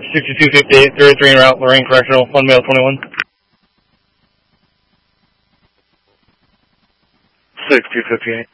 6258, 33 en route, Lorraine Correctional, 1 male 21. 6258.